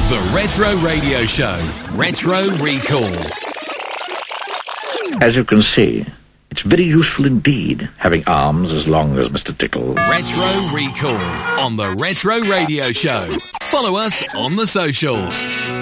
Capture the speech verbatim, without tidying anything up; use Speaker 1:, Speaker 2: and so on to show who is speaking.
Speaker 1: The Retro Radio Show. Retro Recall.
Speaker 2: As you can see, it's very useful indeed, having arms as long as Mister Tickle.
Speaker 1: Retro Recall on The Retro Radio Show. Follow us on the socials.